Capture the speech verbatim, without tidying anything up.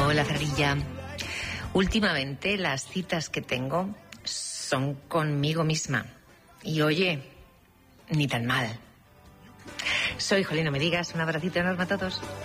Hola, Zarilla. Últimamente las citas que tengo son conmigo misma. Y oye, ni tan mal. Soy Jolín, no me digas. Un abracito enorme a todos.